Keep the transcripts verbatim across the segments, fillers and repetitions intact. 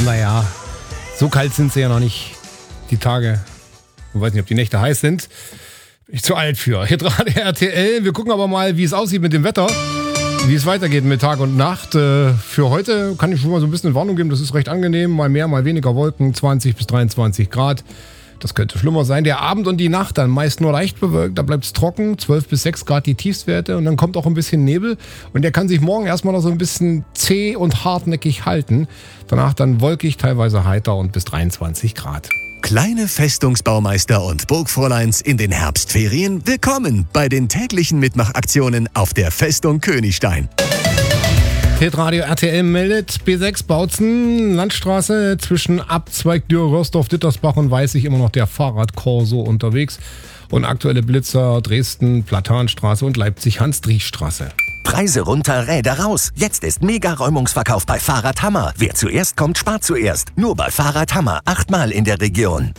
naja, so kalt sind sie ja noch nicht, die Tage. Ich weiß nicht, ob die Nächte heiß sind. Bin ich zu alt für. Hier dran R T L. Wir gucken aber mal, wie es aussieht mit dem Wetter. Wie es weitergeht mit Tag und Nacht. Für heute kann ich schon mal so ein bisschen Warnung geben. Das ist recht angenehm. Mal mehr, mal weniger Wolken. zwanzig bis dreiundzwanzig Grad. Das könnte schlimmer sein. Der Abend und die Nacht dann meist nur leicht bewölkt. Da bleibt es trocken. zwölf bis sechs Grad die Tiefstwerte. Und dann kommt auch ein bisschen Nebel. Und der kann sich morgen erstmal noch so ein bisschen zäh und hartnäckig halten. Danach dann wolkig, teilweise heiter und bis dreiundzwanzig Grad. Kleine Festungsbaumeister und Burgfräuleins in den Herbstferien, willkommen bei den täglichen Mitmachaktionen auf der Festung Königstein. Hitradio R T L meldet B sechs Bautzen, Landstraße zwischen Abzweig Dürr, Röstorf, Dittersbach und Weißig immer noch der Fahrradkorso unterwegs. Und aktuelle Blitzer Dresden, Platanstraße und Leipzig-Hans-Driesch-Straße. Preise runter, Räder raus. Jetzt ist Mega-Räumungsverkauf bei Fahrradhammer. Wer zuerst kommt, spart zuerst. Nur bei Fahrradhammer. Achtmal in der Region.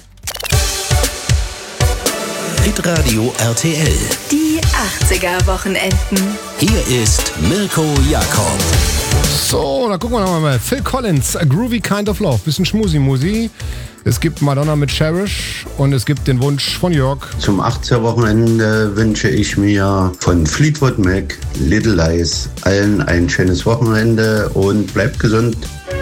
Hitradio R T L. Die achtziger-Wochenenden. Hier ist Mirko Jakob. So, da gucken wir noch mal. Phil Collins, A Groovy Kind of Love. Bisschen Schmusi-Musi. Es gibt Madonna mit Cherish und es gibt den Wunsch von Jörg. Zum achtziger-Wochenende wünsche ich mir von Fleetwood Mac, Little Lies, allen ein schönes Wochenende und bleibt gesund.